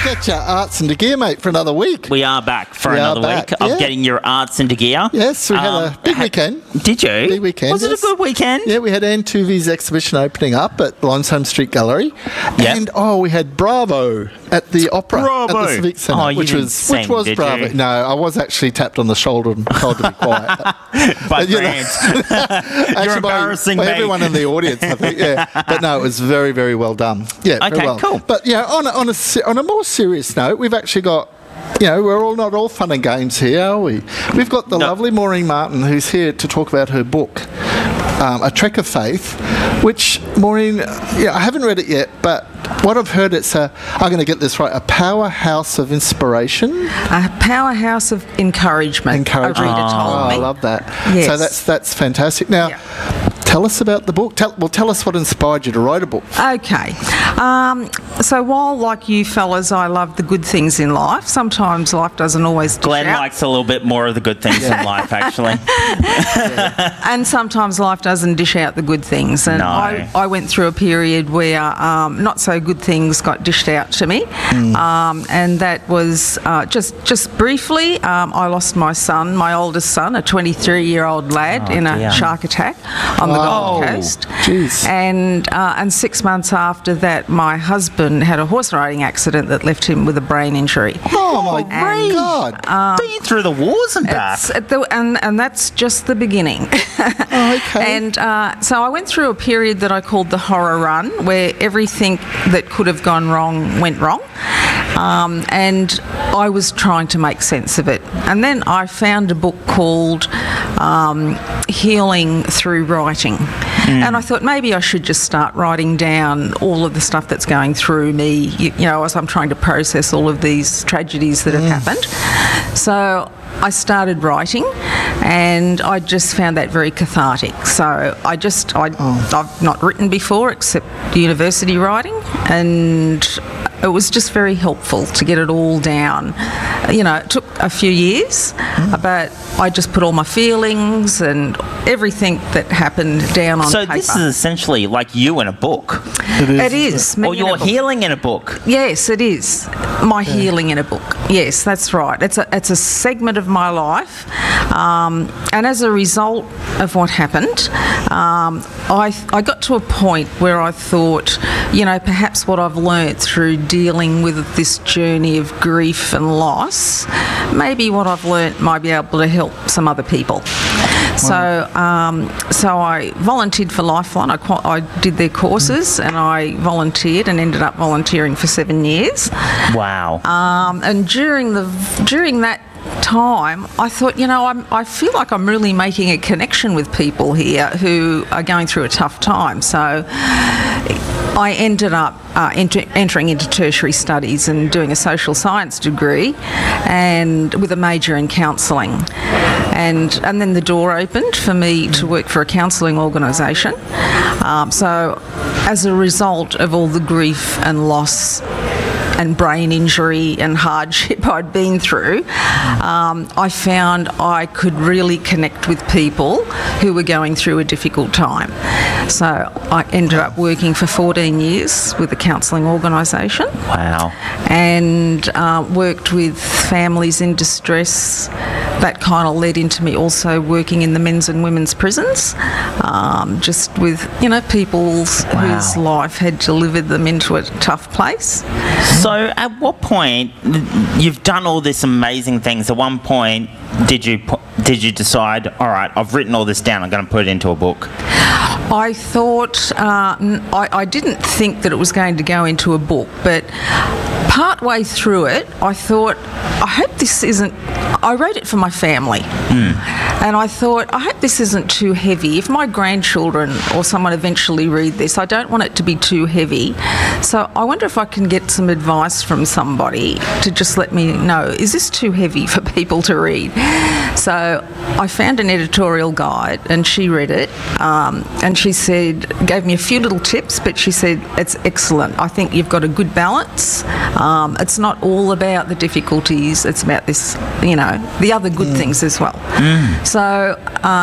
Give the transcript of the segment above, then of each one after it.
get your arts into gear, mate, for another week. We are back for another week of getting your arts into gear. Yes, we had a big weekend. Did you? Big weekend. Was it a good weekend? Yeah, we had Anne Tuvey's exhibition opening up at Limestone Street Gallery. Yep. And, we had Bravo at the Opera at the Civic Centre, which was Bravo. You? No, I was actually tapped on the shoulder and told to be quiet. By Grant. You're embarrassing me. Everyone in the audience, I think, yeah. But no, it was very, very well done. Yeah, okay, very well. Cool. But, on a more serious note, we've actually got, we're not all fun and games here, are we? We've got the lovely Maureen Martin, who's here to talk about her book, A Trek of Faith, which, Maureen, I haven't read it yet, but what I've heard, I'm going to get this right, a powerhouse of inspiration? A powerhouse of encouragement. A reader told me. I love that. Yes. So that's fantastic. Now, tell us about the book. Tell us what inspired you to write a book. Okay. So while, like you fellas, I love the good things in life, sometimes life doesn't always Glenn likes a little bit more of the good things in life, actually. And sometimes life doesn't dish out the good things. And I went through a period where not so good things got dished out to me. And that was just briefly, I lost my son, my oldest son, a 23-year-old lad in a shark attack on the Gold Coast. Geez. And 6 months after that, my husband had a horse riding accident that left him with a brain injury. Oh my God! Been through the wars and back. And that's just the beginning. Okay. And so I went through a period that I called the horror run, where everything that could have gone wrong went wrong. And I was trying to make sense of it. And then I found a book called Healing Through Writing. And I thought maybe I should just start writing down all of the stuff that's going through me, as I'm trying to process all of these tragedies that have happened. So I started writing, and I just found that very cathartic. So I've not written before except university writing, and it was just very helpful to get it all down. It took a few years, but I just put all my feelings and everything that happened down on paper. So this is essentially like you in a book. It is. Or your healing in a book. Yes, it is. My healing in a book. Yes, that's right. It's a segment of my life. And as a result of what happened, I got to a point where I thought, perhaps what I've learnt through dealing with this journey of grief and loss, maybe what I've learnt might be able to help some other people. So I volunteered for Lifeline. I did their courses, and I volunteered and ended up volunteering for 7 years. Wow. And during that time, I thought, I feel like I'm really making a connection with people here who are going through a tough time. So I ended up entering into tertiary studies and doing a social science degree, and with a major in counselling. And then the door opened for me to work for a counselling organisation. So as a result of all the grief and loss and brain injury and hardship I'd been through, I found I could really connect with people who were going through a difficult time. So I ended up working for 14 years with a counselling organisation. Wow. And worked with families in distress. That kind of led into me also working in the men's and women's prisons, just with, people whose life had delivered them into a tough place. So at what point, you've done all these amazing things, at one point did you decide, all right, I've written all this down, I'm going to put it into a book? I thought, I didn't think that it was going to go into a book, but partway through it, I thought, I hope this isn't... I wrote it for my family. And I thought, I hope this isn't too heavy. If my grandchildren or someone eventually read this, I don't want it to be too heavy. So I wonder if I can get some advice from somebody to just let me know, is this too heavy for people to read? So I found an editorial guide, and she read it, and she said, gave me a few little tips, but she said, it's excellent. I think you've got a good balance. It's not all about the difficulties. It's about this, the other good things as well. So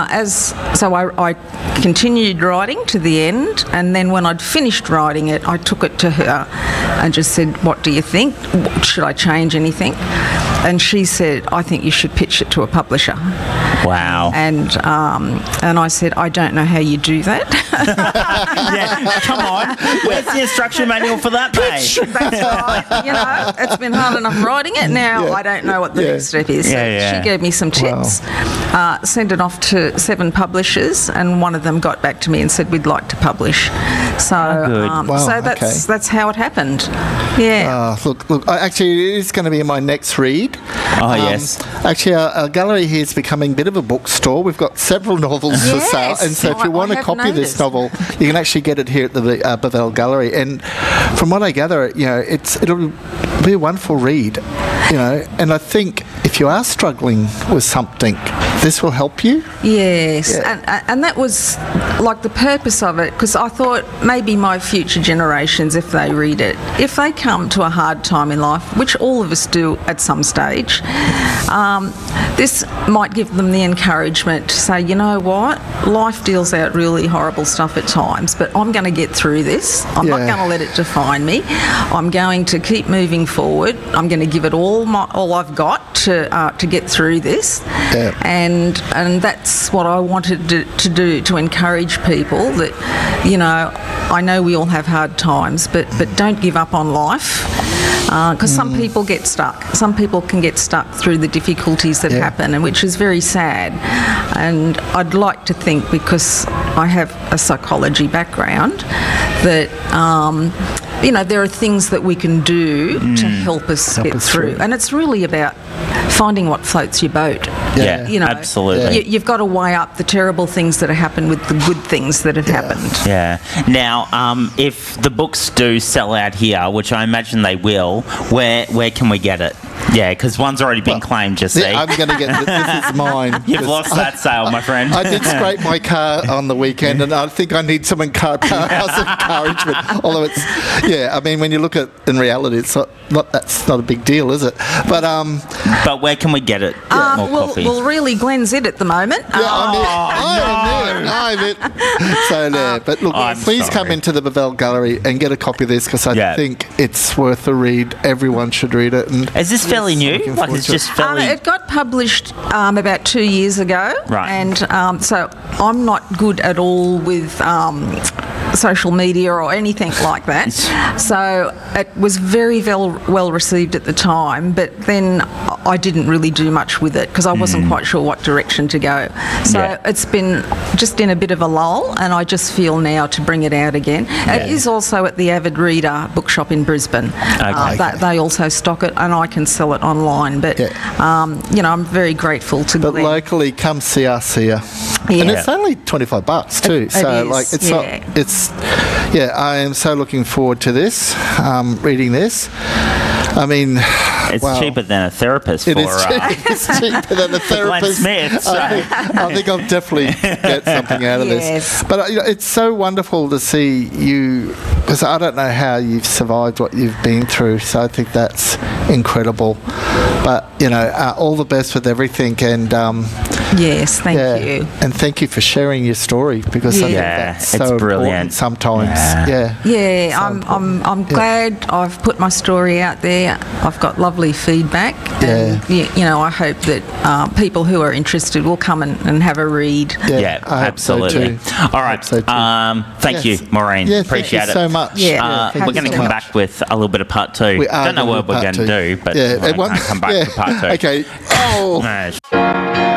I continued writing to the end, and then when I'd finished writing it, I took it to her and just said, "What do you think? Should I change anything?" And she said, "I think you should pitch it to a publisher." Wow. And I said, "I don't know how you do that." Yeah, come on. Where's the instruction manual for that, mate? That's right. It's been hard enough writing it. Now I don't know what the next step is. So she gave me some tips, sent it off to 7 publishers, and one of them got back to me and said, "We'd like to publish." So, good. so that's how it happened. Yeah. Look, actually, it is going to be my next read. Oh, yes. Actually, our gallery here is becoming a bit of a bookstore. We've got several novels for sale, and so if you want to copy this novel, you can actually get it here at the Bavell Gallery. And from what I gather, it'll be a wonderful read. And I think if you are struggling with something, this will help you. Yes, and that was like the purpose of it, because I thought maybe my future generations, if they read it, if they come to a hard time in life, which all of us do at some stage, this might give them the encouragement to say, you know what, life deals out really horrible stuff at times, but I'm going to get through this. I'm not going to let it define me. I'm going to keep moving forward. I'm going to give it all I've got to get through this. Yeah. And that's what I wanted to do, to encourage people that, I know we all have hard times, but don't give up on life, because some people get stuck. Some people can get stuck through the difficulties that happen, and which is very sad. And I'd like to think, because I have a psychology background, that there are things that we can do to help us get through. And it's really about finding what floats your boat. Yeah, absolutely. You've got to weigh up the terrible things that have happened with the good things that have happened. Yeah. Now, if the books do sell out here, which I imagine they will, where can we get it? Yeah, because one's already been claimed, you see. I'm going to get this is mine. You've lost that sale, my friend. I did scrape my car on the weekend, and I think I need some encouragement. Although when you look at in reality, it's that's not a big deal, is it? But where can we get it? More coffee. Well, really, Glen's it at the moment. I'm it. So there. But look, please come into the Bavell Gallery and get a copy of this, because I think it's worth a read. Everyone should read it. And is this fairly new? Like, it's just fairly... it got published about 2 years ago. Right. And so I'm not good at all with social media or anything like that. So it was very well received at the time, but then I didn't really do much with it because I wasn't quite sure what direction to go. So it's been just in a bit of a lull, and I just feel now to bring it out again. It is also at the Avid Reader bookshop in Brisbane. They also stock it, and I can sell it online. But I'm very grateful to Glenn. But locally, come see us here. And it's only $25 too. I am so looking forward to this, reading this. I mean, it's cheaper than a therapist. It's cheaper than a therapist. Glenn Smith. I think I'll definitely get something out of this. But it's so wonderful to see you, because I don't know how you've survived what you've been through. So I think that's incredible. But all the best with everything, and yes, thank you. And thank you for sharing your story, because I think that's so brilliant sometimes. I'm glad I've put my story out there. I've got lovely feedback, and I hope that people who are interested will come and have a read. Absolutely. All right. Thank you, Maureen. Appreciate it so much. We're going to come back with a little bit of part 2. Don't know what we're going to do, but we're going to come back with part 2. Okay.